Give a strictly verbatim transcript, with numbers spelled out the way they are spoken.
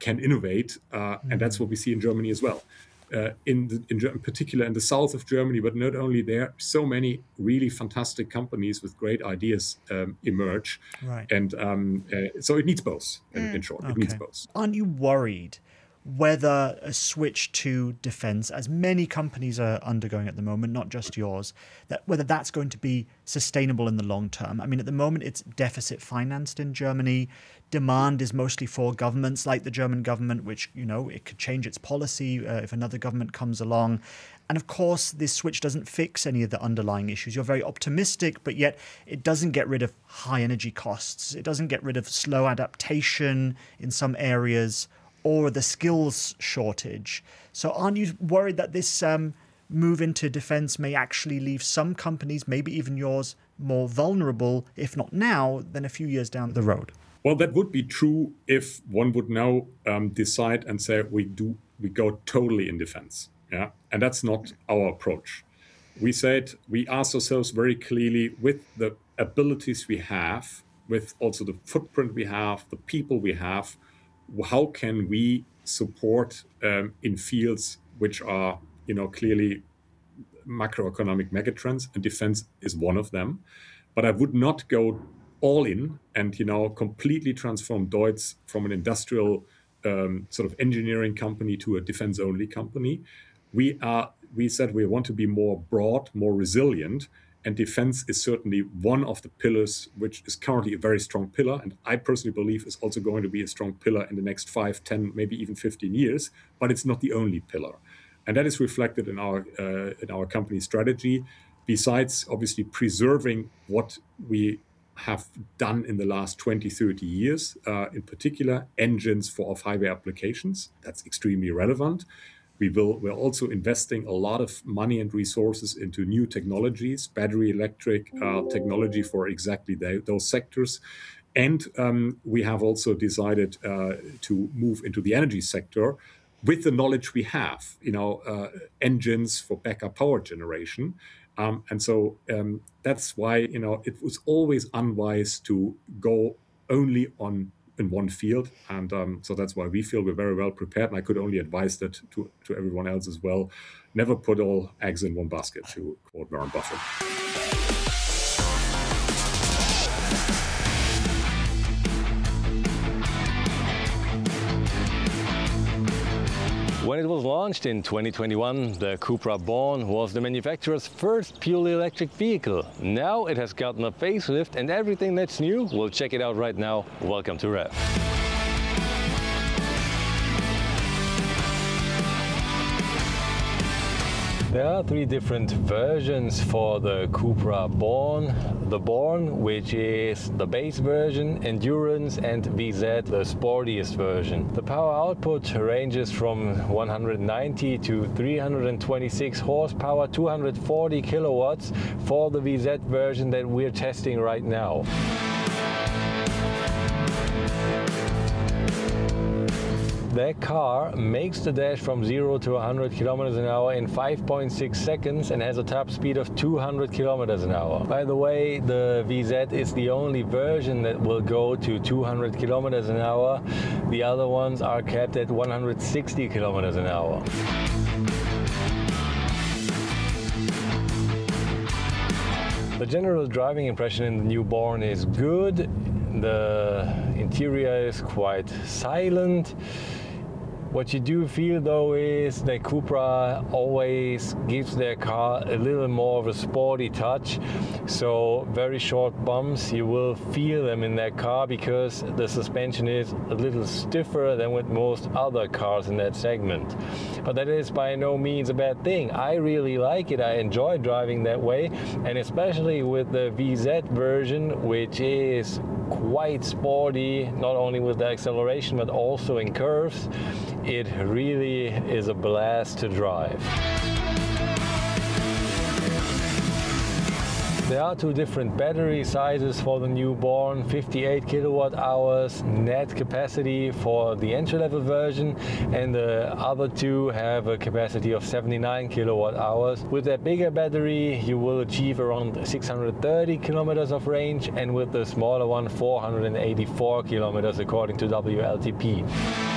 can innovate, uh, mm-hmm. and that's what we see in Germany as well. Uh, in, the, in, in particular in the south of Germany, but not only there, so many really fantastic companies with great ideas um, emerge. Right. And um, uh, so it needs both, in, mm. in short. Okay. It needs both. Aren't you worried whether a switch to defense, as many companies are undergoing at the moment, not just yours, that whether that's going to be sustainable in the long term? I mean, at the moment, it's deficit financed in Germany. Demand is mostly for governments like the German government, which, you know, it could change its policy uh, if another government comes along. And of course, this switch doesn't fix any of the underlying issues. You're very optimistic, but yet it doesn't get rid of high energy costs. It doesn't get rid of slow adaptation in some areas, or the skills shortage. So aren't you worried that this um, move into defense may actually leave some companies, maybe even yours, more vulnerable, if not now, than a few years down the road? Well, that would be true if one would now um, decide and say we do we go totally in defense. Yeah, and that's not our approach. We said we asked ourselves very clearly, with the abilities we have, with also the footprint we have, the people we have, how can we support um, in fields which are, you know, clearly macroeconomic megatrends, and defense is one of them. But I would not go all in and, you know, completely transform Deutz from an industrial um, sort of engineering company to a defense-only company. We are. We said we want to be more broad, more resilient. And defense is certainly one of the pillars, which is currently a very strong pillar. And I personally believe is also going to be a strong pillar in the next five, ten, maybe even fifteen years. But it's not the only pillar. And that is reflected in our uh, in our company strategy. Besides, obviously, preserving what we have done in the last twenty, thirty years, uh, in particular, engines for off-highway applications. That's extremely relevant. We will, we're also investing a lot of money and resources into new technologies, battery electric uh, technology for exactly the, those sectors. And um, we have also decided uh, to move into the energy sector with the knowledge we have, you know, uh, engines for backup power generation. Um, and so um, that's why, you know, it was always unwise to go only on in one field. And um, so that's why we feel we're very well prepared. And I could only advise that to, to everyone else as well. Never put all eggs in one basket, to quote Warren Buffett. When it was launched in twenty twenty-one, the Cupra Born was the manufacturer's first purely electric vehicle. Now it has gotten a facelift and everything that's new. We'll check it out right now. Welcome to R E V. There are three different versions for the Cupra Born. The Born, which is the base version, Endurance, and V Z, the sportiest version. The power output ranges from one hundred ninety to three hundred twenty-six horsepower, two hundred forty kilowatts for the V Z version that we're testing right now. That car makes the dash from zero to one hundred kilometers an hour in five point six seconds and has a top speed of two hundred kilometers an hour. By the way, the V Z is the only version that will go to two hundred kilometers an hour. The other ones are capped at one hundred sixty kilometers an hour. The general driving impression in the new Born is good. The interior is quite silent. What you do feel though is that Cupra always gives their car a little more of a sporty touch. So very short bumps, you will feel them in that car because the suspension is a little stiffer than with most other cars in that segment. But that is by no means a bad thing. I really like it. I enjoy driving that way, and especially with the V Z version, which is quite sporty, not only with the acceleration but also in curves. It really is a blast to drive. There are two different battery sizes for the new Born, fifty-eight kilowatt hours net capacity for the entry-level version, and the other two have a capacity of seventy-nine kilowatt hours. With that bigger battery, you will achieve around six hundred thirty kilometers of range, and with the smaller one, four hundred eighty-four kilometers according to W L T P.